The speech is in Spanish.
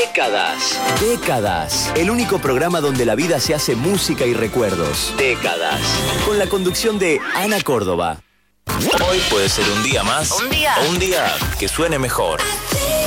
Décadas. Décadas. El único programa donde la vida se hace música y recuerdos. Décadas. Con la conducción de Ana Córdoba. Hoy puede ser un día más. Un día. O un día que suene mejor.